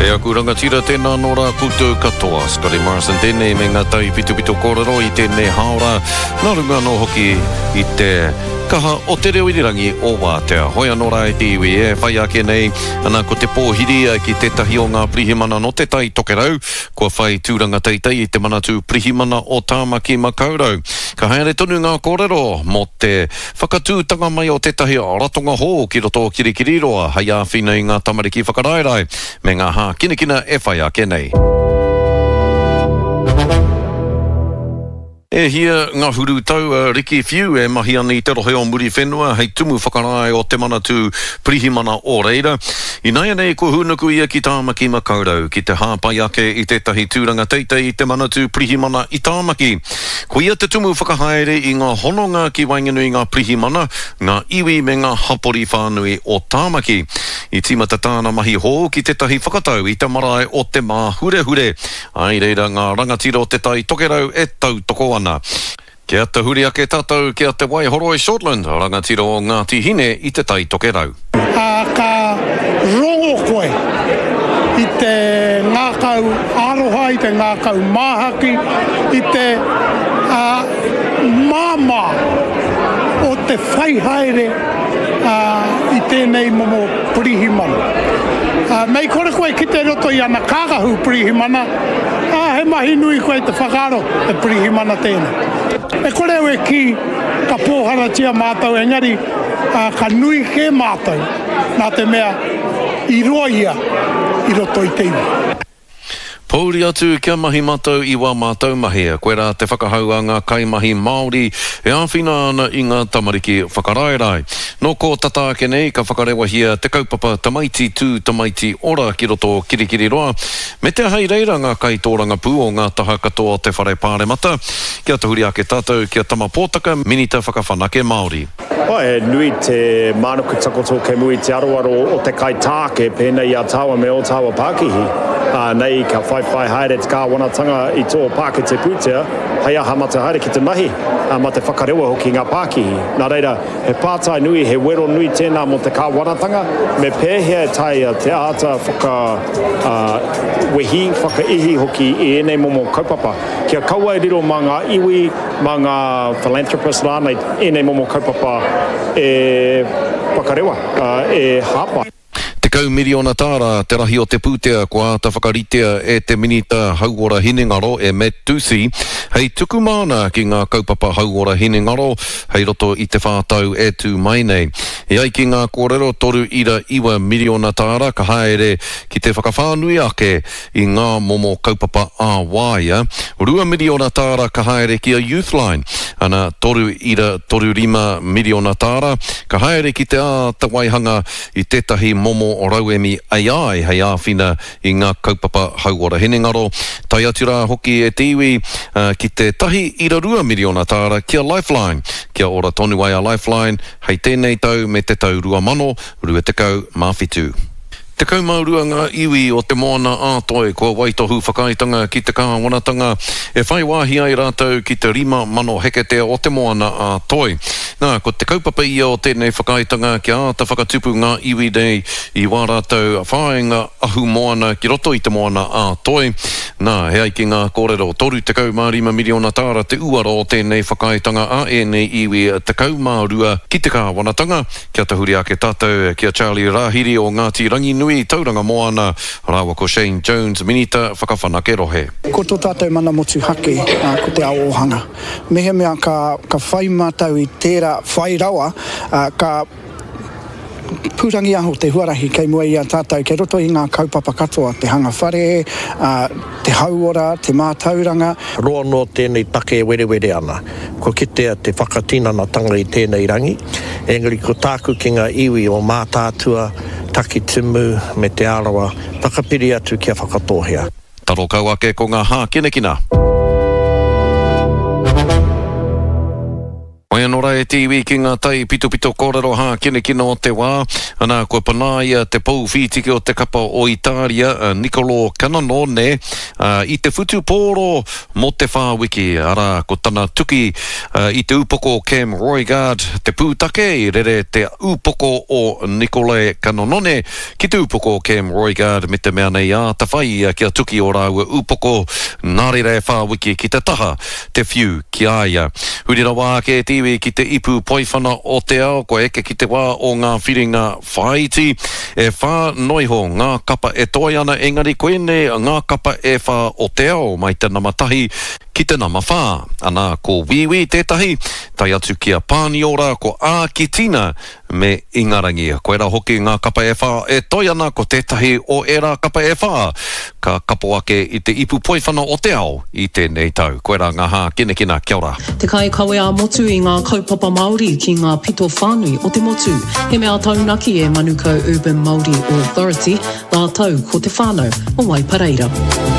Ea kuranga tira tēnā nora koutou katoa. Scotty Morrison tēnei me ngā tai pitu kōrero i tēnei haora. Nā runga no hoki i te kaha o te reo irirangi o Wātea. Hoi anō e te iwi whai ake nei. Ana ko te pōhiri ki tētahi o ngā prihimana no te tai tokerau. Kua whai tūranga teitei i te manatu prihimana o Tāmaki Makaurau. Ka haere tonu ngā kōrero mo te whakatūtanga mai o tētahi ratonga hō ki roto kirikiriroa. Hai āwhina i ngā tamariki whakaraerai. Me ngā hā kinakina e whai ake nei. E hia ngā huru tau Riki Whiu e mahi ana i te rohe o muri whenua hei tumu whakarae o te manatu prihimana o reira. I nei nei ko hunaku ia ki Tāmaki Makaurau ki te hāpai ake i tētahi tūranga teitei i te manatu prihimana i Tāmaki. Ko ia te tumu whakahaere i ngā hononga ki wainganui ngā prihimana, ngā iwi me ngā hapori whānui o Tāmaki. I tīmata tāna mahi hō ki tētahi whakatau i te marae o te mā hure. Ai reira ngā rangatira o te tai tokerau e tau toko ana. Kia te huri ake tātou kia te Waihoroi Shortland, rangatira o Ngāti Hine i te tai tokerau. Ka rongo koe i te ngākau aroha, i te ngākau māhaki, i te māma o te whaihaere i tēnei momo prihimana. Mei kore koe ki te roto i ana kāgahu prihimana, he mahi nui koe te whakaro te prihimana tēnei. E kore ue ki ka pōhara tia mātou, engari ka nui he mātou nā te mea i roa ia i roto i te iwi. Pauri atu kia mahi mātou i wā mātou mahia. Koe rā te whakahaua kaimahi Māori e āwhina ana i ngā tamariki whakaraerai. No ko tata ake nei ka whakarewa hia te kaupapa tamaiti tū tamaiti ora ki roto kirikiriroa. Me te hei reira ngā kai tōranga pū o ngā taha katoa te whare pāremata. Kia te huri ake tātou kia tama pōtaka minita whakawhanake Māori. E nui te mānuku takoto ke mui te aroaro o te kai tāke pēnei a tawa me o tawa Pākihi. Nei ka whai haere te kāwanatanga i tō Pāke te pūtea, hei aha mata haere ki te mahi, ma te whakarewa hoki ngā Pākihi. Nā reira, he pātai nui, he wero nui tēnā mo te kāwanatanga, me pēhea e tai te ata wehi, whakaihi hoki i enei momo kaupapa. Kia kaua e riro mā ngā iwi, mā ngā philanthropist rānei, enei momo kaupapa e whakarewa, e hapa. Te kau miriona tāra te rahi o te pūtea kua ata whakaritea e te minita hauora Hinengaro e Metusi. Hei tuku mana ki ngā kaupapa hauora Hinengaro, hei roto i te whātau e tū mai nei. E ai ki ngā kōrero 3.2 miriona tāra ka haere ki te whakawhānui ake i ngā momo kaupapa āwaia. 2 miriona tāra ka haere ki a Youthline. Ana 3.5 miriona tāra ka haere ki te ātawaihanga i tētahi momo o Rauemi AI hei āwhina i ngā kaupapa hauora Hinengaro. Tai atura hoki e te iwi ki te 1.2 miriona tāra kia Lifeline. Kia ora tonu ai a Lifeline hei tēnei tau me te tau 2025 mawhitu. Te kaumaurua ngā iwi o te moana ātoi kua waitohu whakaitanga ki te kāwanatanga e whai wāhi ai rātou ki te 5,000 heketea o te moana ātoi. Nā, ko te kaupapa ia o tēnei whakaitanga ki āta whakatupu ngā iwi nei i wā rātou whāenga ahu moana ki roto i te moana ātoi. Nā, he ai ki ngā kōrero 3.5 miriona tāra te uaro o tēnei whakaitanga a enei iwi te kaumaurua ki te kāwanatanga. Kia te huri ake tātou kia Charlie Rahiri o Ngāti Rangi Nui tauranga moana rawa ko Shane Jones minita whakawhanake rohe. Ko tō tātou mana motu hake ko te ao ohanga. Mehe mea ka whai mātau i tērā whai rawa ka pūrangi aho te huarahi kei mua i a tātou kei roto i ngā kaupapa katoa, te hanga whare, te hauora, te mātauranga. Roa no tēnei take were ana. Ko kitea te whakatinanatanga i tēnei rangi. Engari ko tāku ki ngā iwi o mātātua, taki timu me te arawa, whakapiri atu kia whakatohea. Taro kau ake ko ngā hā kinekina. Wainora e tiwi ki ngā tai pito kōrero hā kine o te wā. Ana koe panaia te pou whitike o te kapa o Italia, Nicolo Canonone, i te whutu pōro mo te whāwiki. Ara ko tana tuki i te upoko Cam Roigard, te pūtake i rere te upoko o Nicolo Canonone, ki te upoko Cam Roigard me te mea nei a ta whai kia tuki o rāua upoko nārere whāwiki ki te taha, te whiu ki aia. Hurira wā ke tiwi ki te ipu poiwhana o te ao, ko eke ki te wā o ngā whiringa whaiti, e whā noiho ngā kapa e toi ana, engari koene ngā kapa e whā o te ao, mai te namatahi ki te nama whā. Ana ko wiwi tētahi, tai atu kia pāniora ko ākitina me ingarangi. Koe rā hoki ngā kapa e whā e toi ana ko tētahi o era kapa e whā. Ka kapo ake i te ipu poiwhana o te ao i tēnei tau. Koe rā ngā hā kina kia ora. Te kai kawe a motu i ngā kaupapa Māori ki ngā pito whānui o te motu. He mea taunaki e Manukau Urban Māori Authority, ngā tau ko te whānau o Waipareira.